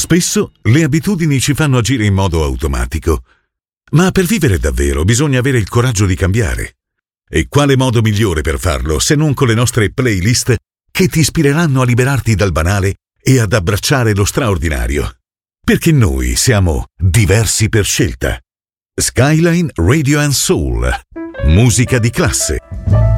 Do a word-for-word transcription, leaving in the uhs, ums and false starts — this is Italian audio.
Spesso le abitudini ci fanno agire in modo automatico, ma per vivere davvero bisogna avere il coraggio di cambiare. E quale modo migliore per farlo se non con le nostre playlist che ti ispireranno a liberarti dal banale e ad abbracciare lo straordinario? Perché noi siamo diversi per scelta. Skyline Radio and Soul. Musica di classe.